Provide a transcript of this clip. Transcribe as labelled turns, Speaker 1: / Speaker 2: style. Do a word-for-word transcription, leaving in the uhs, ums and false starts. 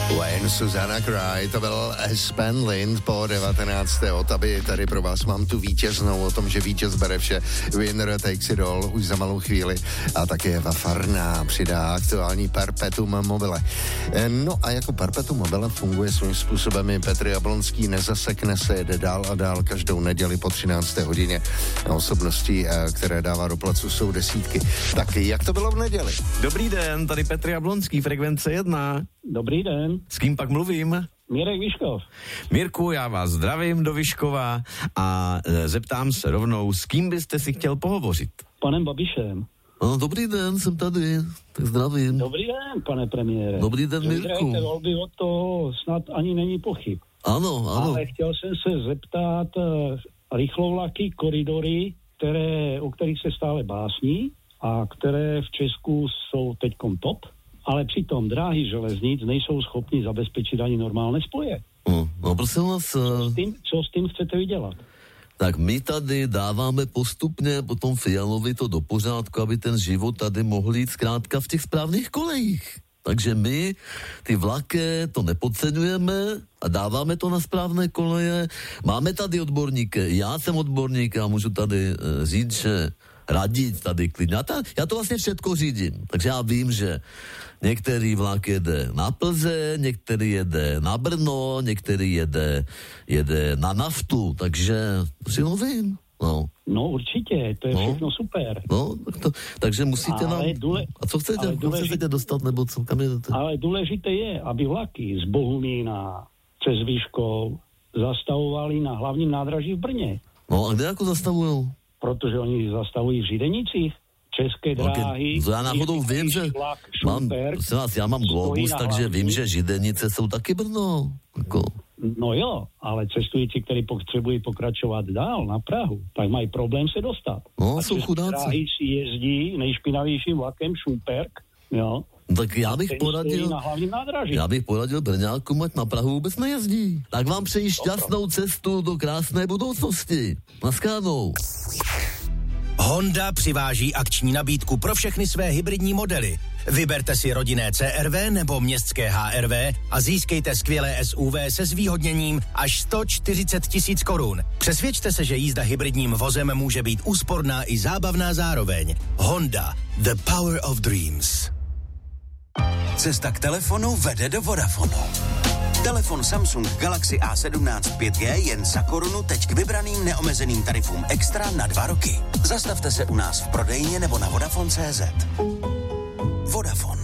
Speaker 1: When Susanna Cry, to byl Aspen Lind po devatenácté Otaby. Tady pro vás mám tu vítěznou o tom, že vítěz bere vše. Winner takes it all už za malou chvíli. A také Eva Farná přidá aktuální Perpetuum mobile. No a jako Perpetuum mobile funguje svým způsobem i Petr Jablonský. Nezasekne se, jede dál a dál každou neděli po třinácté hodině. A osobností, které dává do placu, jsou desítky. Tak jak to bylo v neděli?
Speaker 2: Dobrý den, tady Petr Jablonský, Frekvence jedna.
Speaker 3: Dobrý den.
Speaker 2: S kým pak mluvím?
Speaker 3: Mirek Vyškov.
Speaker 2: Mirku, já vás zdravím do Vyškova a e, zeptám se rovnou, s kým byste si chtěl pohovořit?
Speaker 3: Panem Babišem.
Speaker 4: No, dobrý den, jsem tady, tak zdravím.
Speaker 3: Dobrý den, pane premiére.
Speaker 4: Dobrý den, Mirku.
Speaker 3: Vyhrajete volby, o to snad ani není pochyb.
Speaker 4: Ano, ano.
Speaker 3: Ale chtěl jsem se zeptat, rychlovlaky, koridory, které, o kterých se stále básní a které v Česku jsou teďkom top, ale přitom dráhy železnic nejsou schopni zabezpečit ani normálné spoje.
Speaker 4: No, no prosím vás...
Speaker 3: Co s tím, co s tím chcete vydělat?
Speaker 4: Tak my tady dáváme postupně potom Fialovi to do pořádku, aby ten život tady mohl jít zkrátka v těch správných kolejích. Takže my ty vlaky to nepodceňujeme a dáváme to na správné koleje. Máme tady odborníky, já jsem odborník a můžu tady e, říct, že radit tady klidně. Já, ta, já to vlastně všetko řídím, takže já vím, že některý vlak jede na Plzeň, některý jede na Brno, některý jede, jede na naftu, takže si no vím. No.
Speaker 3: No určitě, to je no. všechno super.
Speaker 4: No, tak to, takže musíte
Speaker 3: ale
Speaker 4: nám...
Speaker 3: Důle,
Speaker 4: a co chcete,
Speaker 3: ale důležité,
Speaker 4: chcete dostat, nebo co, kam jedete?
Speaker 3: Ale důležité je, aby vlaky z Bohumína přes Vyškov zastavovali na hlavním nádraží v Brně.
Speaker 4: No a kde jako zastavujou?
Speaker 3: Protože oni zastavují v Židenicích. České dráhy.
Speaker 4: Okay. Já náhodou vím, že
Speaker 3: vlak,
Speaker 4: mám, vás, já mám Globus, takže
Speaker 3: hlavní.
Speaker 4: vím, že Židenice jsou taky Brno. Jako.
Speaker 3: No jo, ale cestující, kteří potřebují pokračovat dál na Prahu, tak mají problém se dostat.
Speaker 4: No,
Speaker 3: a
Speaker 4: jsou chudáci.
Speaker 3: Dráhy si jezdí nejšpinavějším vlakem Šumperk, jo.
Speaker 4: Tak já bych poradil, já bych poradil Brňákům, ať na Prahu vůbec nejezdí. Tak vám přeji šťastnou cestu do krásné budoucnosti. Naschledanou.
Speaker 5: Honda přiváží akční nabídku pro všechny své hybridní modely. Vyberte si rodinné C R V nebo městské H R V a získejte skvělé S U V se zvýhodněním až sto čtyřicet tisíc korun. Přesvědčte se, že jízda hybridním vozem může být úsporná i zábavná zároveň. Honda, the power of dreams.
Speaker 6: Cesta k telefonu vede do Vodafonu. Telefon Samsung Galaxy A sedmnáct pět G jen za korunu teď k vybraným neomezeným tarifům extra na dva roky. Zastavte se u nás v prodejně nebo na Vodafone tečka cé zet. Vodafone.